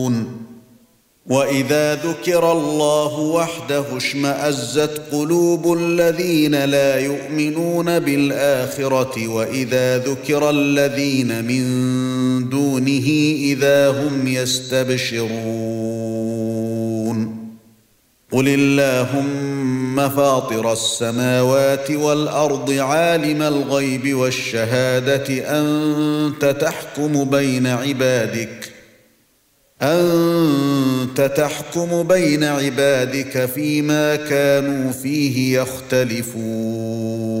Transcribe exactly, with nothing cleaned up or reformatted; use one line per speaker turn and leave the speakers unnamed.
وَإِذَا ذُكِرَ اللَّهُ وَحْدَهُ اشْمَأَزَّتْ قُلُوبُ الَّذِينَ لَا يُؤْمِنُونَ بِالْآخِرَةِ وَإِذَا ذُكِرَ الَّذِينَ مِن دُونِهِ إِذَا هُمْ يَسْتَبْشِرُونَ قُلِ اللَّهُمَّ فَاطِرَ السَّمَاوَاتِ وَالْأَرْضِ عَالِمَ الْغَيْبِ وَالشَّهَادَةِ أَنْتَ تَحْكُمُ بَيْنَ عِبَادِكَ أَنْتَ تَحْكُمُ بَيْنَ عِبَادِكَ فِيمَا كَانُوا فِيهِ يَخْتَلِفُونَ